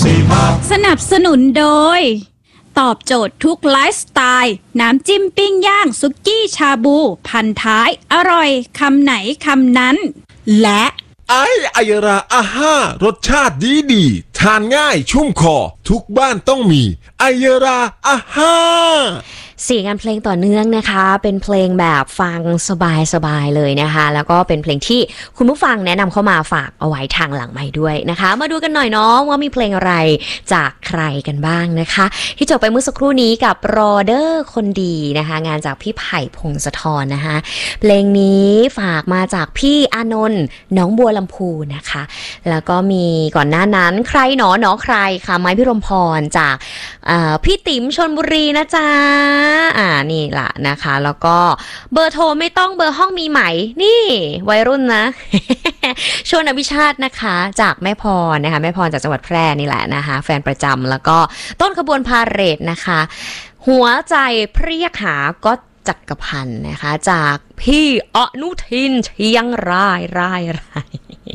สนับสนุนโดยตอบโจทย์ทุกไลฟ์สไตล์น้ำจิ้มปิ้งย่างสุกี้ชาบูพันท้ายอร่อยคำไหนคำนั้นและไอยราอาห้ารสชาติดีทานง่ายชุ่มคอทุกบ้านต้องมีไอยราอาห้าเสียงงานเพลงต่อเนื่องนะคะเป็นเพลงแบบฟังสบายๆเลยนะคะแล้วก็เป็นเพลงที่คุณผู้ฟังแนะนำเข้ามาฝากเอาไว้ทางหลังไมค์ด้วยนะคะมาดูกันหน่อยเนาะว่ามีเพลงอะไรจากใครกันบ้างนะคะที่จบไปเมื่อสักครู่นี้กับรอเดอร์คนดีนะคะงานจากพี่ไผ่พงศธรนะคะเพลงนี้ฝากมาจากพี่อานนท์น้องบัวลำพูนะคะแล้วก็มีก่อนหน้านั้นใครหนอใครค่ะไม้พิรมพรจากพี่ติ๋มชลบุรีนะจ๊ะนี่ล่ะนะคะแล้วก็เบอร์โทรไม่ต้องเบอร์ห้องมีไหมนี่วัยรุ่นนะ ชวนอภิชาตินะคะจากแม่พรนะคะแม่พรจากจังหวัดแพร่นี่แหละนะคะแฟนประจำแล้วก็ต้นขบวนพาเหรดนะคะหัวใจเพรียกหาก็จักรพันธ์นะคะจากพี่อนุทินเชียงราย